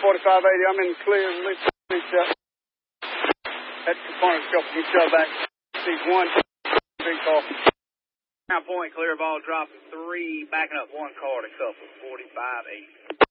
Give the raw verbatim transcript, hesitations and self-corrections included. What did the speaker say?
forty-five eighty. I'm in the clear. Release, release up. That's the corner couple. You shove back. See one. Big call. Now point clear ball dropping three. Backing up one car to couple. forty-five eighty.